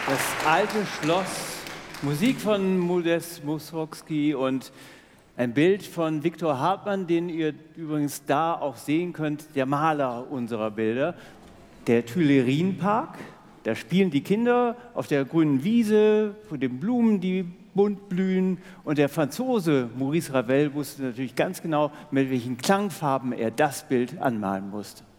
Das alte Schloss, Musik von Modest Mussorgsky und ein Bild von Viktor Hartmann, den ihr übrigens da auch sehen könnt, der Maler unserer Bilder. Der Tuilerienpark, da spielen die Kinder auf der grünen Wiese, vor den Blumen, die bunt blühen. Und der Franzose Maurice Ravel wusste natürlich ganz genau, mit welchen Klangfarben er das Bild anmalen musste.